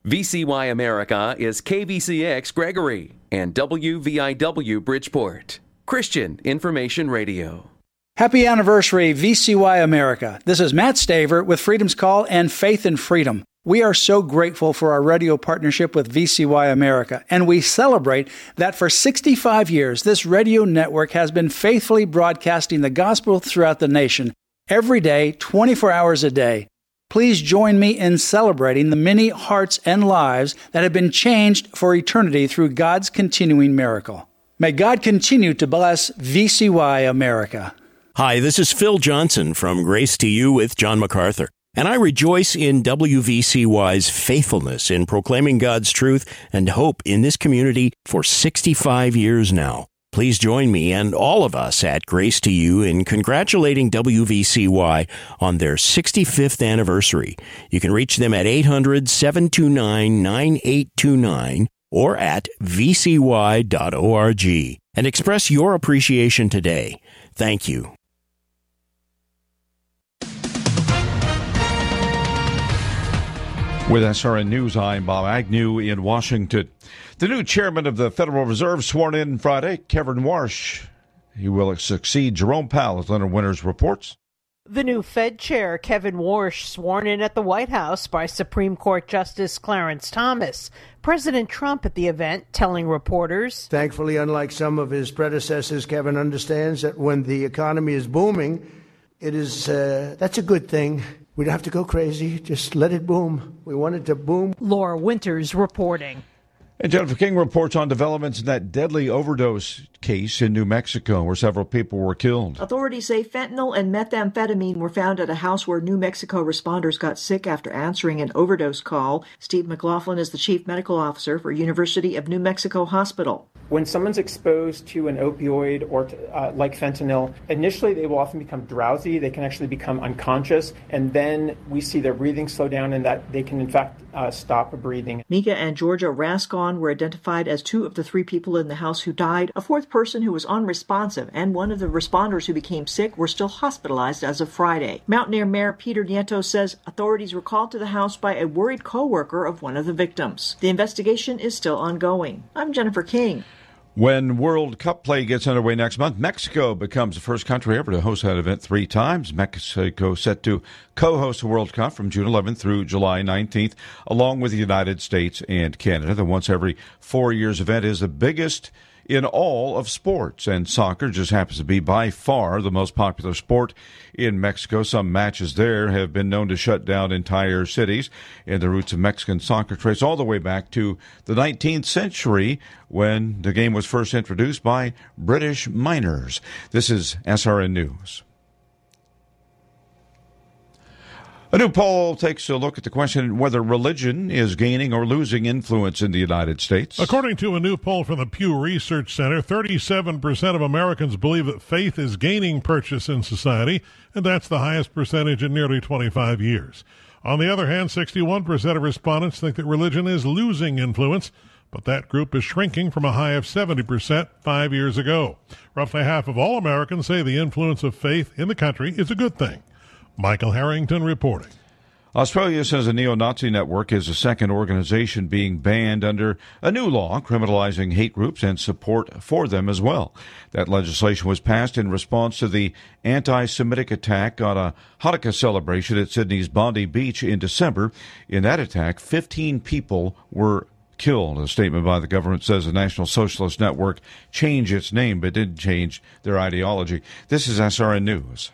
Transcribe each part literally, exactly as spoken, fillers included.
V C Y America is K V C X Gregory and W V I W Bridgeport. Christian Information Radio. Happy anniversary, V C Y America. This is Matt Staver with Freedom's Call and Faith and Freedom. We are so grateful for our radio partnership with V C Y America, and we celebrate that for sixty-five years, this radio network has been faithfully broadcasting the gospel throughout the nation, every day, twenty-four hours a day. Please join me in celebrating the many hearts and lives that have been changed for eternity through God's continuing miracle. May God continue to bless V C Y America. Hi, this is Phil Johnson from Grace to You with John MacArthur, and I rejoice in W V C Y's faithfulness in proclaiming God's truth and hope in this community for sixty-five years now. Please join me and all of us at Grace to You in congratulating W V C Y on their sixty-fifth anniversary. You can reach them at eight hundred, seven two nine, nine eight two nine or at v c y dot org and express your appreciation today. Thank you. With S R N News, I'm Bob Agnew in Washington. The new chairman of the Federal Reserve sworn in Friday, Kevin Warsh. He will succeed Jerome Powell, as Leonard Winters reports. The new Fed chair, Kevin Warsh, sworn in at the White House by Supreme Court Justice Clarence Thomas. President Trump at the event telling reporters, "Thankfully, unlike some of his predecessors, Kevin understands that when the economy is booming, it is uh, that's a good thing. We don't have to go crazy. Just let it boom. We want it to boom." Laura Winters reporting. And Jennifer King reports on developments in that deadly overdose case in New Mexico where several people were killed. Authorities say fentanyl and methamphetamine were found at a house where New Mexico responders got sick after answering an overdose call. Steve McLaughlin is the chief medical officer for University of New Mexico Hospital. When someone's exposed to an opioid or uh, like fentanyl, initially they will often become drowsy. They can actually become unconscious, and then we see their breathing slow down and that they can in fact uh, stop breathing. Mika and Georgia Rascon were identified as two of the three people in the house who died. A fourth person who was unresponsive and one of the responders who became sick were still hospitalized as of Friday. Mountaineer Mayor Peter Nieto says authorities were called to the house by a worried co-worker of one of the victims. The investigation is still ongoing. I'm Jennifer King. When World Cup play gets underway next month, Mexico becomes the first country ever to host that event three times. Mexico set to co-host the World Cup from June eleventh through July nineteenth, along with the United States and Canada. The once every four years event is the biggest in all of sports, and soccer just happens to be by far the most popular sport in Mexico. Some matches there have been known to shut down entire cities, and the roots of Mexican soccer trace all the way back to the nineteenth century when the game was first introduced by British miners. This is S R N News. A new poll takes a look at the question whether religion is gaining or losing influence in the United States. According to a new poll from the Pew Research Center, thirty-seven percent of Americans believe that faith is gaining purchase in society, and that's the highest percentage in nearly twenty-five years. On the other hand, sixty-one percent of respondents think that religion is losing influence, but that group is shrinking from a high of seventy percent five years ago. Roughly half of all Americans say the influence of faith in the country is a good thing. Michael Harrington reporting. Australia says a neo-Nazi network is the second organization being banned under a new law criminalizing hate groups and support for them as well. That legislation was passed in response to the anti-Semitic attack on a Hanukkah celebration at Sydney's Bondi Beach in December. In that attack, fifteen people were killed. A statement by the government says the National Socialist Network changed its name but didn't change their ideology. This is S R N News.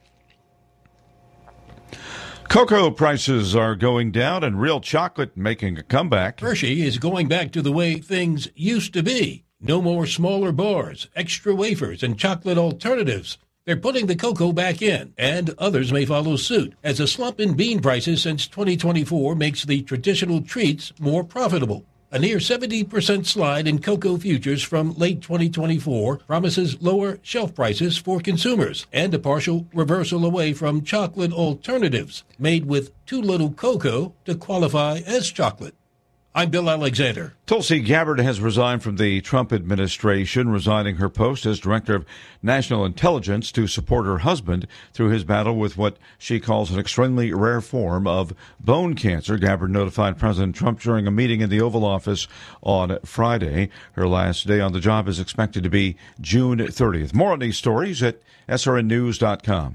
Cocoa prices are going down and real chocolate making a comeback. Hershey is going back to the way things used to be. No more smaller bars, extra wafers, and chocolate alternatives. They're putting the cocoa back in, and others may follow suit, as a slump in bean prices since twenty twenty-four makes the traditional treats more profitable. A near seventy percent slide in cocoa futures from late twenty twenty-four promises lower shelf prices for consumers and a partial reversal away from chocolate alternatives made with too little cocoa to qualify as chocolate. I'm Bill Alexander. Tulsi Gabbard has resigned from the Trump administration, resigning her post as Director of National Intelligence to support her husband through his battle with what she calls an extremely rare form of bone cancer. Gabbard notified President Trump during a meeting in the Oval Office on Friday. Her last day on the job is expected to be June thirtieth. More on these stories at S R N news dot com.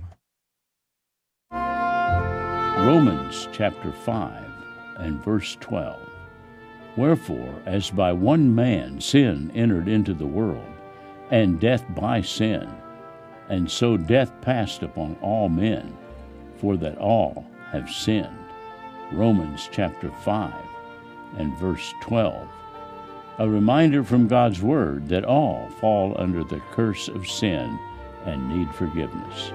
Romans chapter five and verse twelve. Wherefore, as by one man sin entered into the world, and death by sin, and so death passed upon all men, for that all have sinned. Romans chapter five and verse twelve. A reminder from God's Word that all fall under the curse of sin and need forgiveness.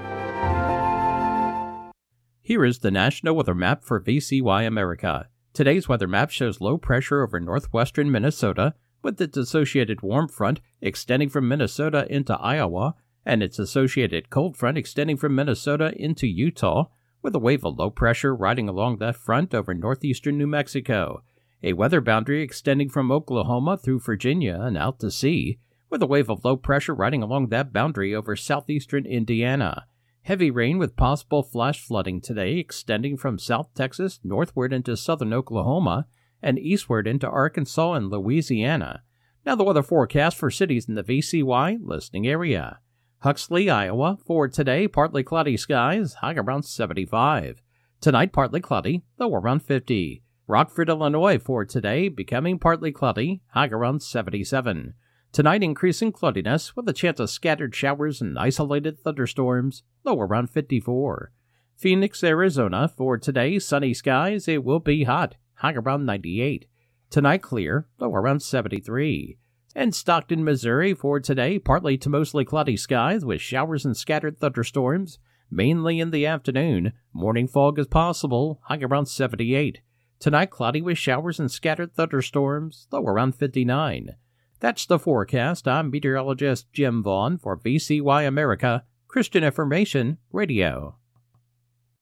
Here is the National Weather Map for V C Y America. Today's weather map shows low pressure over northwestern Minnesota, with its associated warm front extending from Minnesota into Iowa, and its associated cold front extending from Minnesota into Utah, with a wave of low pressure riding along that front over northeastern New Mexico, a weather boundary extending from Oklahoma through Virginia and out to sea, with a wave of low pressure riding along that boundary over southeastern Indiana. Heavy rain with possible flash flooding today, extending from South Texas northward into southern Oklahoma and eastward into Arkansas and Louisiana. Now the weather forecast for cities in the V C Y listening area. Huxley, Iowa, for today, partly cloudy skies, high around seventy-five. Tonight, partly cloudy, low around fifty. Rockford, Illinois, for today, becoming partly cloudy, high around seventy-seven. Tonight, increasing cloudiness with a chance of scattered showers and isolated thunderstorms, low around fifty-four. Phoenix, Arizona, for today, sunny skies, it will be hot, high around ninety-eight. Tonight, clear, low around seventy-three. And Stockton, Missouri, for today, partly to mostly cloudy skies with showers and scattered thunderstorms, mainly in the afternoon. Morning fog is possible, high around seventy-eight. Tonight, cloudy with showers and scattered thunderstorms, low around fifty-nine. That's the forecast. I'm meteorologist Jim Vaughn for V C Y America, Christian Information Radio.